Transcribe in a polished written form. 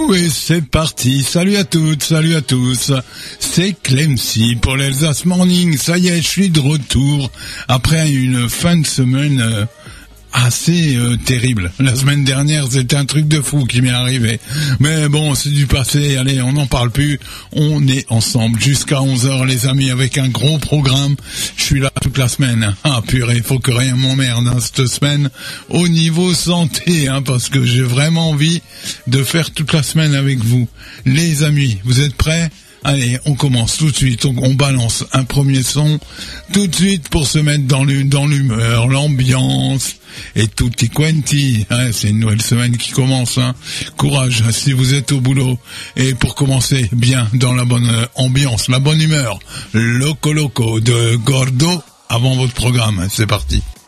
Oui, c'est parti. Salut à toutes, salut à tous. C'est Clemcy pour l'Alsace Morning. Ça y est, je suis de retour après une fin de semaine assez terrible. La semaine dernière, c'était un truc de fou qui m'est arrivé. Mais bon, c'est du passé. Allez, on n'en parle plus. On est ensemble jusqu'à 11h, les amis, avec un gros programme. Je suis là toute la semaine. Ah, purée, faut que rien m'emmerde, cette semaine. Au niveau santé, parce que j'ai vraiment envie de faire toute la semaine avec vous. Les amis, vous êtes prêts ? Allez, on commence tout de suite, on balance un premier son tout de suite pour se mettre dans l'humeur, l'ambiance et tutti quanti. C'est une nouvelle semaine qui commence, Courage si vous êtes au boulot. Et pour commencer bien dans la bonne ambiance, la bonne humeur, Loco Loco de Gordo avant votre programme. C'est parti.